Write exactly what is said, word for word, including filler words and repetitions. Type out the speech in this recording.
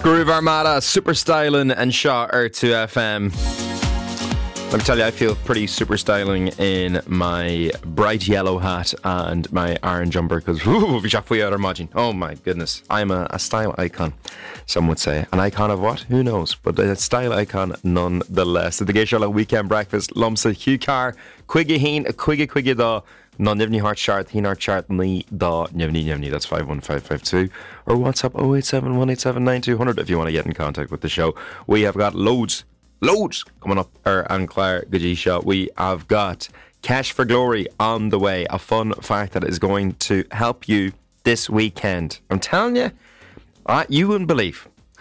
Groove Armada, Super Styling and Shaw R two F M. Let me tell you, I feel pretty super styling in my bright yellow hat and my iron jumper because oh my goodness, I'm a, a style icon, some would say. An icon of what? Who knows? But a style icon nonetheless. The Gayshola Weekend Breakfast, Lumsa, Hugh Carr, Quiggy Heen, Quiggy Quiggy Da, No Nivney Heart Chart, Heen Heart Chart, Me Da, Nivney Nivney, that's five one five five two, or WhatsApp oh eight seven one eight seven nine two zero zero if you want to get in contact with the show. We have got loads. Loads coming up er, and Claire Gajisha. We have got Cash for Glory on the way. A fun fact that is going to help you this weekend. I'm telling you, uh, you wouldn't believe.